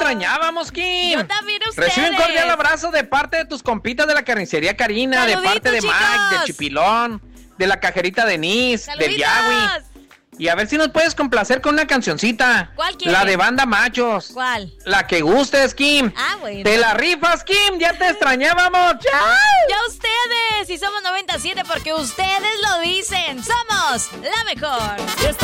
extrañábamos, Kim. Yo también a ustedes. Recibe un cordial abrazo de parte de tus compitas de la carnicería Karina, Saluditos, de parte de chicos. Mike, de Chipilón, de la cajerita Denise, del Yagüi. Y a ver si nos puedes complacer con una cancioncita. ¿Cuál quieres? La de Banda Machos. ¿Cuál? La que gustes, Kim. Ah, bueno. Te la rifas, Kim. Ya te extrañábamos. ¡Chao! Ya ustedes. Y somos 97 porque ustedes lo dicen. Somos la mejor.